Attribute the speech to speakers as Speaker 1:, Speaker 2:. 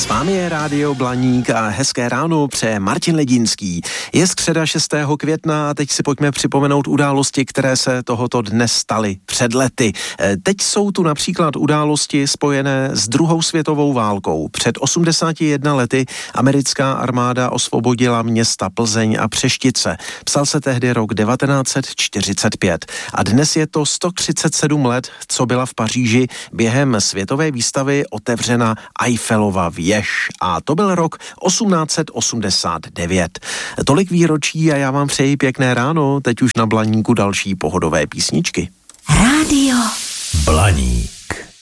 Speaker 1: S vámi je Rádio Blaník a hezké ráno přeje Martin Ledínský. Je středa 6. května a teď si pojďme připomenout události, které se tohoto dne staly před lety. Teď jsou tu například události spojené s druhou světovou válkou. Před 81 lety americká armáda osvobodila města Plzeň a Přeštice. Psal se tehdy rok 1945. A dnes je to 137 let, co byla v Paříži během světové výstavy otevřena Eiffelova věž. A to byl rok 1889. Tolik výročí a já vám přeji pěkné ráno. Teď už na Blaníku další pohodové písničky.
Speaker 2: Rádio Blaník.